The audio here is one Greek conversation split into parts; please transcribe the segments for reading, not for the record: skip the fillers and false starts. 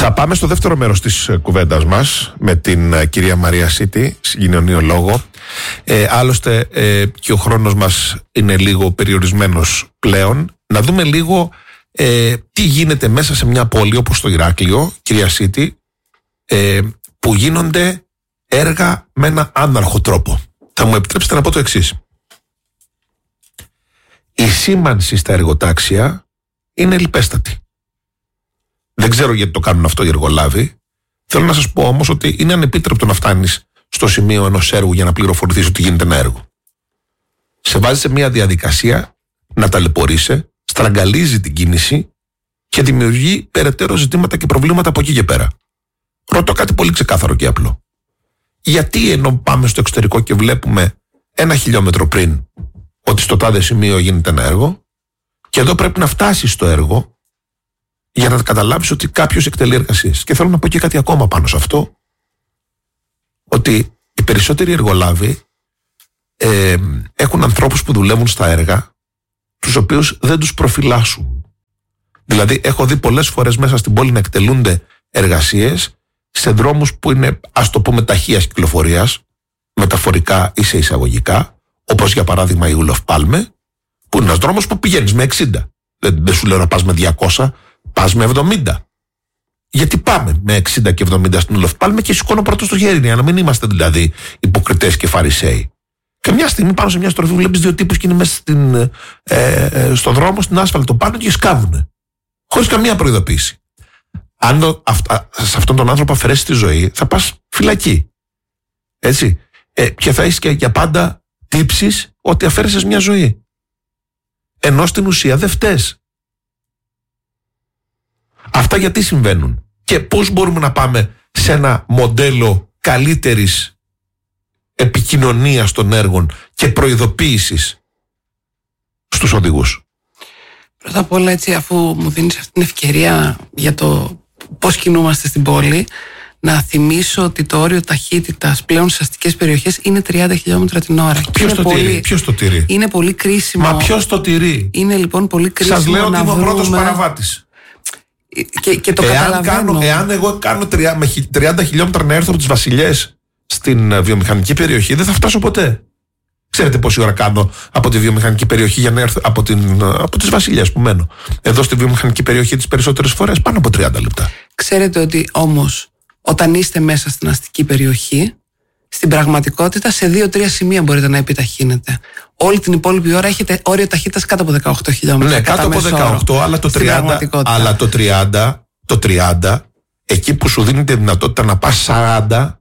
Θα πάμε στο δεύτερο μέρος της κουβέντας μας με την κυρία Μαρία Σίτη, συγκοινωνιολόγο. Άλλωστε και ο χρόνος μας είναι λίγο περιορισμένος πλέον. Να δούμε λίγο τι γίνεται μέσα σε μια πόλη όπως το Ηράκλειο, κυρία Σίτη, που γίνονται έργα με ένα άναρχο τρόπο. Θα μου επιτρέψετε να πω το εξής. Η σήμανση στα εργοτάξια είναι λιπέστατη. Δεν ξέρω γιατί το κάνουν αυτό οι εργολάβοι. Θέλω να σας πω όμως ότι είναι ανεπίτρεπτο να φτάνεις στο σημείο ενός έργου για να πληροφορηθείς ότι γίνεται ένα έργο. Σε βάζει σε μια διαδικασία να ταλαιπωρείσαι, στραγγαλίζει την κίνηση και δημιουργεί περαιτέρω ζητήματα και προβλήματα από εκεί και πέρα. Ρωτώ κάτι πολύ ξεκάθαρο και απλό. Γιατί ενώ πάμε στο εξωτερικό και βλέπουμε 1 χιλιόμετρο πριν ότι στο τάδε σημείο γίνεται ένα έργο και εδώ πρέπει να φτάσεις στο έργο για να καταλάβεις ότι κάποιος εκτελεί εργασίες. Και θέλω να πω και κάτι ακόμα πάνω σε αυτό, ότι οι περισσότεροι εργολάβοι έχουν ανθρώπους που δουλεύουν στα έργα, τους οποίους δεν τους προφυλάσσουν. Δηλαδή έχω δει πολλές φορές μέσα στην πόλη να εκτελούνται εργασίες σε δρόμους που είναι, ας το πούμε, ταχείας κυκλοφορίας, μεταφορικά ή σε εισαγωγικά, όπως για παράδειγμα η Ούλοφ Πάλμε, που είναι ένας δρόμος που πηγαίνεις με 60. Δεν σου λέω να πας με 200, πας με 70. Γιατί πάμε με 60 και 70 στην Ούλοφ Πάλμε και σηκώνω πρώτο στο χέρι, για να μην είμαστε δηλαδή υποκριτές και φαρισαίοι. Και μια στιγμή πάνω σε μια στροφή βλέπεις 2 τύπους και είναι μέσα στον δρόμο, στην άσφαλτο πάνω και σκάβουνε. Χωρίς καμία προειδοποίηση. Αν σε αυτόν τον άνθρωπο αφαιρέσεις τη ζωή, θα πας φυλακή. Έτσι. Και θα έχεις και για πάντα τύψεις ότι αφαίρεσες μια ζωή. Ενώ στην ουσία δεν φταίς. Αυτά γιατί συμβαίνουν και πώς μπορούμε να πάμε σε ένα μοντέλο καλύτερης επικοινωνίας των έργων και προειδοποίησης στους οδηγούς. Πρώτα απ' όλα, έτσι, αφού μου δίνεις αυτή την ευκαιρία για το πώς κινούμαστε στην πόλη, να θυμίσω ότι το όριο ταχύτητας πλέον στις αστικές περιοχές είναι 30 χιλιόμετρα την ώρα. Ποιος το τηρεί? Είναι πολύ κρίσιμο. Μα ποιος το τηρεί? Είναι λοιπόν πολύ κρίσιμο. Σας λέω ότι είμαι ο πρώτος βρούμε... παραβάτης. Και το καταλαβαίνω. Εάν εγώ κάνω 30 χιλιόμετρα να έρθω από τις Βασιλιές στην βιομηχανική περιοχή, δεν θα φτάσω ποτέ. Ξέρετε πόση ώρα κάνω από τη βιομηχανική περιοχή για να έρθω από τις Βασιλιές που μένω? Εδώ στη βιομηχανική περιοχή τις περισσότερες φορές πάνω από 30 λεπτά. Ξέρετε ότι όμως όταν είστε μέσα στην αστική περιοχή, στην πραγματικότητα σε 2-3 σημεία μπορείτε να επιταχύνετε. Όλη την υπόλοιπη ώρα έχετε όριο ταχύτητας κάτω από 18 χιλιόμετρα. Ναι, κάτω από 18, αλλά το 30, εκεί που σου δίνει τη δυνατότητα να πας 40,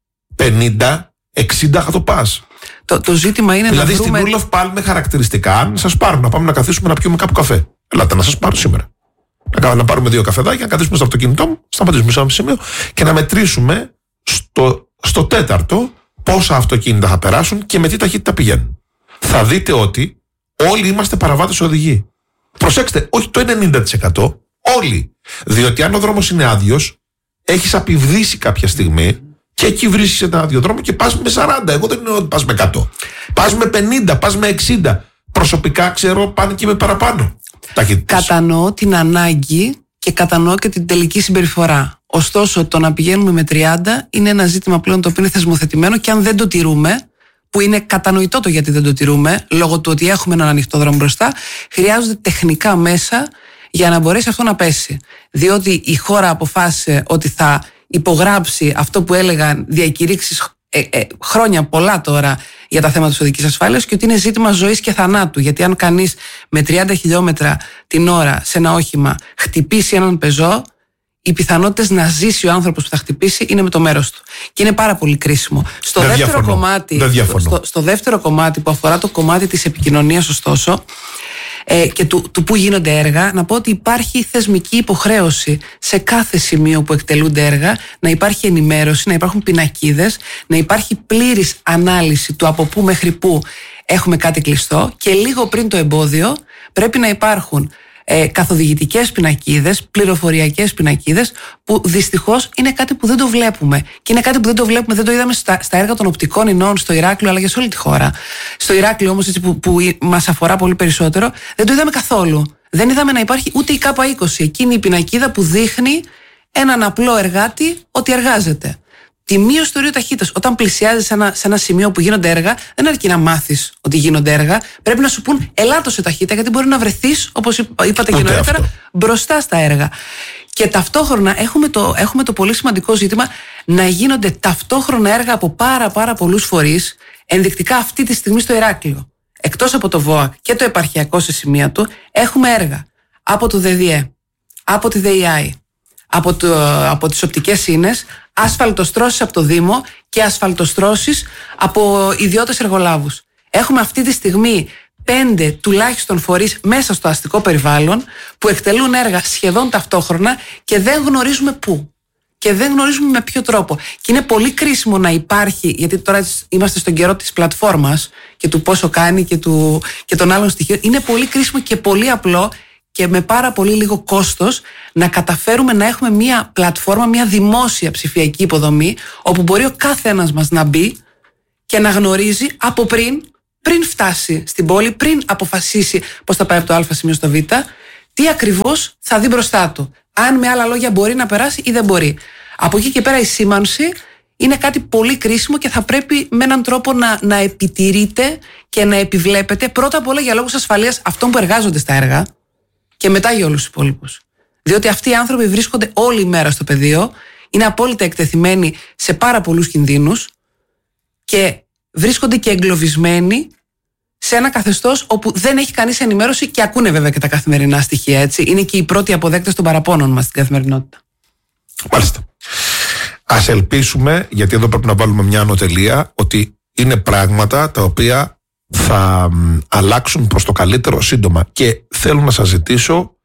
50, 60 θα το πας. Το ζήτημα είναι δηλαδή να βρούμε... στην Ούλοφ Πάλμε χαρακτηριστικά, αν σας πάρουν να πάμε να καθίσουμε να πιούμε κάπου καφέ. Ελάτε να σας πάρω σήμερα. Να πάρουμε 2 καφεδάκια, να καθίσουμε στο αυτοκίνητό μου, σταματήσουμε σε ένα σημείο και να μετρήσουμε στο τέταρτο πόσα αυτοκίνητα θα περάσουν και με τι ταχύτητα πηγαίνουν. Θα δείτε ότι όλοι είμαστε παραβάτες οδηγοί. Προσέξτε, όχι το 90%, όλοι. Διότι αν ο δρόμος είναι άδειος, έχεις απειβδίσει κάποια στιγμή και εκεί βρίσκεις ένα άδειο δρόμο και πας με 40. Εγώ δεν εννοώ ότι πας με 100. Πας με 50, πας με 60. Προσωπικά ξέρω πάνε και με παραπάνω ταχύτητες. Κατανοώ την ανάγκη και κατανοώ και την τελική συμπεριφορά. Ωστόσο, το να πηγαίνουμε με 30 είναι ένα ζήτημα πλέον το οποίο είναι θεσμοθετημένο και αν δεν το τηρούμε, που είναι κατανοητό το γιατί δεν το τηρούμε, λόγω του ότι έχουμε έναν ανοιχτό δρόμο μπροστά, χρειάζονται τεχνικά μέσα για να μπορέσει αυτό να πέσει. Διότι η χώρα αποφάσισε ότι θα υπογράψει αυτό που έλεγαν διακηρύξεις χρόνια πολλά τώρα για τα θέματα της οδικής ασφάλειας και ότι είναι ζήτημα ζωής και θανάτου. Γιατί αν κανείς με 30 χιλιόμετρα την ώρα σε ένα όχημα χτυπήσει έναν πεζό, οι πιθανότητες να ζήσει ο άνθρωπος που θα χτυπήσει είναι με το μέρος του. Και είναι πάρα πολύ κρίσιμο. Στο δεύτερο κομμάτι που αφορά το κομμάτι της επικοινωνίας, ωστόσο, και του που γίνονται έργα, να πω ότι υπάρχει θεσμική υποχρέωση σε κάθε σημείο που εκτελούνται έργα να υπάρχει ενημέρωση, να υπάρχουν πινακίδες, να υπάρχει πλήρης ανάλυση του από πού μέχρι πού έχουμε κάτι κλειστό και λίγο πριν το εμπόδιο πρέπει να υπάρχουν καθοδηγητικές πινακίδες, πληροφοριακές πινακίδες, που δυστυχώς είναι κάτι που δεν το βλέπουμε. Και είναι κάτι που δεν το βλέπουμε, δεν το είδαμε στα έργα των οπτικών ινών στο Ηράκλειο, αλλά και σε όλη τη χώρα. Στο Ηράκλειο όμως, έτσι, που μας αφορά πολύ περισσότερο, δεν το είδαμε καθόλου. Δεν είδαμε να υπάρχει ούτε η K20, εκείνη η πινακίδα που δείχνει έναν απλό εργάτη ότι εργάζεται. Τη μείωση του ορίου ταχύτητας. Όταν πλησιάζεις σε ένα σημείο που γίνονται έργα, δεν αρκεί να μάθεις ότι γίνονται έργα. Πρέπει να σου πούν ελάττω σε ταχύτητα, γιατί μπορεί να βρεθείς, όπως είπατε και νωρίτερα, μπροστά στα έργα. Και ταυτόχρονα έχουμε το πολύ σημαντικό ζήτημα να γίνονται ταυτόχρονα έργα από πάρα πολλούς φορείς. Ενδεικτικά αυτή τη στιγμή στο Ηράκλειο, εκτός από το ΒΟΑΚ και το επαρχιακό σε σημεία του, έχουμε έργα από το ΔΔΕ, από τη ΔΕΙΑΗ, από τις οπτικές ίνες, ασφαλτοστρώσεις από το Δήμο και ασφαλτοστρώσεις από ιδιώτες εργολάβους. Έχουμε αυτή τη στιγμή 5 τουλάχιστον φορείς μέσα στο αστικό περιβάλλον που εκτελούν έργα σχεδόν ταυτόχρονα και δεν γνωρίζουμε πού. Και δεν γνωρίζουμε με ποιο τρόπο. Και είναι πολύ κρίσιμο να υπάρχει, γιατί τώρα είμαστε στον καιρό της πλατφόρμας και του πόσο κάνει και των άλλων στοιχείων. Είναι πολύ κρίσιμο και πολύ απλό και με πάρα πολύ λίγο κόστος να καταφέρουμε να έχουμε μια πλατφόρμα, μια δημόσια ψηφιακή υποδομή, όπου μπορεί ο κάθε ένας μας να μπει και να γνωρίζει από πριν φτάσει στην πόλη, πριν αποφασίσει πώς θα πάει από το Α σημείο στο Β, τι ακριβώς θα δει μπροστά του. Αν με άλλα λόγια μπορεί να περάσει ή δεν μπορεί. Από εκεί και πέρα η σήμανση είναι κάτι πολύ κρίσιμο και θα πρέπει με έναν τρόπο να επιτηρείται και να επιβλέπεται πρώτα απ' όλα για λόγους ασφαλείας αυτών που εργάζονται στα έργα και μετά για όλους τους υπόλοιπους. Διότι αυτοί οι άνθρωποι βρίσκονται όλη μέρα στο πεδίο, είναι απόλυτα εκτεθειμένοι σε πάρα πολλούς κινδύνους και βρίσκονται και εγκλωβισμένοι σε ένα καθεστώς όπου δεν έχει κανείς ενημέρωση και ακούνε βέβαια και τα καθημερινά στοιχεία, έτσι. Είναι και οι πρώτοι αποδέκτες των παραπώνων μας στην καθημερινότητα. Μάλιστα. Ας ελπίσουμε, γιατί εδώ πρέπει να βάλουμε μια ανωτελεία, ότι είναι πράγματα τα οποία θα αλλάξουν προς το καλύτερο σύντομα. Και θέλω να σας ζητήσω,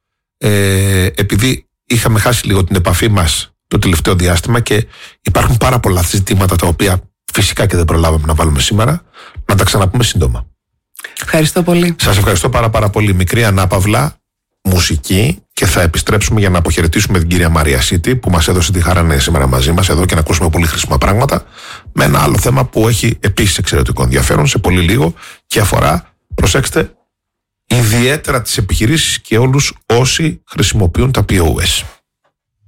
επειδή είχαμε χάσει λίγο την επαφή μας το τελευταίο διάστημα και υπάρχουν πάρα πολλά ζητήματα τα οποία φυσικά και δεν προλάβαμε να βάλουμε σήμερα, να τα ξαναπούμε σύντομα. Ευχαριστώ πολύ. Σας ευχαριστώ πάρα πολύ. Μικρή ανάπαυλα, μουσική, και θα επιστρέψουμε για να αποχαιρετήσουμε την κυρία Μαρία Σίτη που μας έδωσε τη χαρά να είναι σήμερα μαζί μας εδώ και να ακούσουμε πολύ χρήσιμα πράγματα με ένα άλλο θέμα που έχει επίσης εξαιρετικό ενδιαφέρον σε πολύ λίγο και αφορά, προσέξτε, ιδιαίτερα τις επιχειρήσεις και όλους όσοι χρησιμοποιούν τα POS.